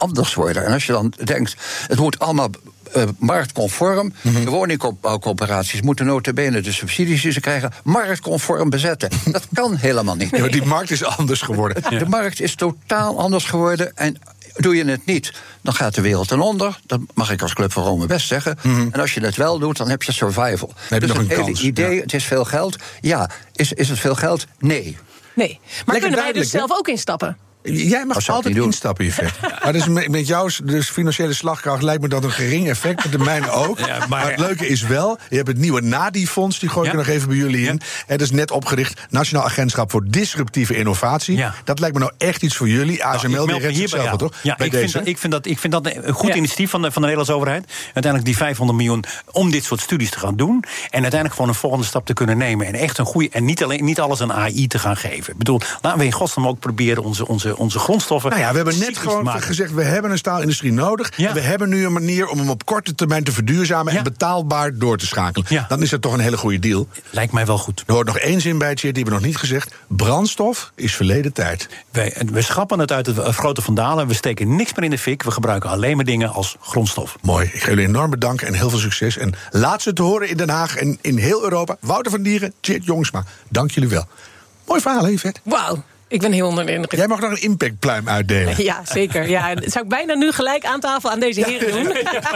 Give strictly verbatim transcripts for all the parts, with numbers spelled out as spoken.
anders worden. En als je dan denkt, het moet allemaal Uh, marktconform. Mm-hmm. De woningbouwcoöperaties moeten nota bene de subsidies die ze krijgen marktconform bezetten. Dat kan helemaal niet. Nee. Ja, die markt is anders geworden. De ja. markt is totaal anders geworden. En doe je het niet, dan gaat de wereld ten onder. Dat mag ik als Club van Rome best zeggen. Mm-hmm. En als je het wel doet, dan heb je survival. Heb je dus nog het een hele kans. idee, Ja. het is veel geld. Ja, is, is het veel geld? Nee. Nee, maar kunnen wij dus zelf ook instappen? Jij mag altijd instappen, Yvette. Maar dus met, met jouw dus financiële slagkracht lijkt me dat een gering effect. Met de mijne ook. Ja, maar, maar het leuke is wel, je hebt het nieuwe Nadi-fonds, die gooi ik ja. er nog even bij jullie in. Ja. Het is net opgericht, Nationaal Agentschap voor Disruptieve Innovatie. Ja. Dat lijkt me nou echt iets voor jullie. A S M L, nou, die redt zichzelf wel, toch? Ja, ik vind, dat, ik, vind dat, ik vind dat een goed ja. initiatief van de, van de Nederlandse overheid. Uiteindelijk die vijfhonderd miljoen om dit soort studies te gaan doen. En uiteindelijk gewoon een volgende stap te kunnen nemen. En echt een goede, en niet, alleen, niet alles aan A I te gaan geven. Ik bedoel, laten we in godsnaam ook proberen onze, onze, onze grondstoffen. Nou ja, we hebben net gewoon maken. gezegd, we hebben een staalindustrie nodig. Ja. En we hebben nu een manier om hem op korte termijn te verduurzamen ja. en betaalbaar door te schakelen. Ja. Dan is dat toch een hele goede deal. Lijkt mij wel goed. Er hoort nog één zin bij, Tjeerd, die hebben we nog niet gezegd. Brandstof is verleden tijd. Wij, we schrappen het uit het grote vandalen. We steken niks meer in de fik. We gebruiken alleen maar dingen als grondstof. Mooi. Ik ga jullie enorm bedanken en heel veel succes. En laat ze te horen in Den Haag en in heel Europa. Wouter van Dieren, Tjeerd Jongsma. Dank jullie wel. Mooi verhaal, hè, Yvette? Wauw. Ik ben heel onder de indruk. Jij mag nog een impactpluim uitdelen. Ja, zeker. Ja, dat zou ik bijna nu gelijk aan tafel aan deze heren doen.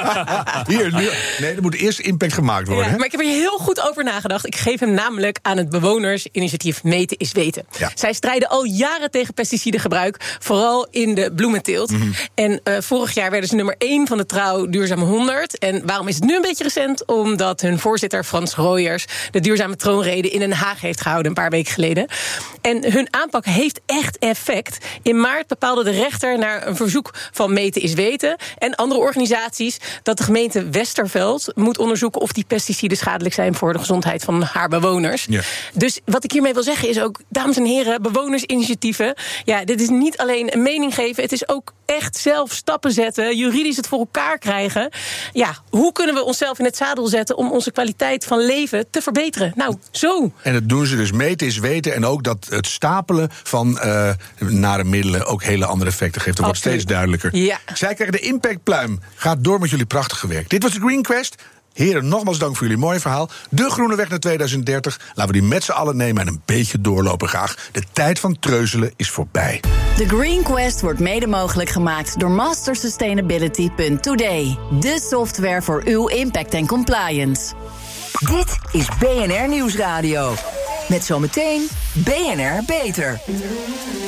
Hier, nu. Nee, er moet eerst impact gemaakt worden. Ja, hè? maar ik heb er heel goed over nagedacht. Ik geef hem namelijk aan het bewonersinitiatief Meten is Weten. Ja. Zij strijden al jaren tegen pesticidengebruik, vooral in de bloementeelt. Mm-hmm. En uh, vorig jaar werden ze nummer één van de Trouw Duurzame honderd. En waarom is het nu een beetje recent? Omdat hun voorzitter Frans Roijers de duurzame troonrede in Den Haag heeft gehouden een paar weken geleden. En hun aanpak heeft echt effect. In maart bepaalde de rechter naar een verzoek van Meten is Weten en andere organisaties dat de gemeente Westerveld moet onderzoeken of die pesticiden schadelijk zijn voor de gezondheid van haar bewoners. Ja. Dus wat ik hiermee wil zeggen is ook, dames en heren, bewonersinitiatieven, ja, dit is niet alleen een mening geven, het is ook echt zelf stappen zetten, juridisch het voor elkaar krijgen. Ja, hoe kunnen we onszelf in het zadel zetten om onze kwaliteit van leven te verbeteren? Nou, zo. En dat doen ze dus Meten is Weten en ook dat het stapelen van uh, nare middelen ook hele andere effecten geeft. Dat wordt steeds duidelijker. Ja. Zij krijgen de impactpluim. Gaat door met jullie prachtige werk. Dit was de Green Quest. Heren, nogmaals dank voor jullie mooie verhaal. De groene weg naar tweeduizend dertig. Laten we die met z'n allen nemen en een beetje doorlopen graag. De tijd van treuzelen is voorbij. The Green Quest wordt mede mogelijk gemaakt door master sustainability punt today. De software voor uw impact en compliance. Dit is B N R Nieuwsradio. Met zometeen B N R Beter.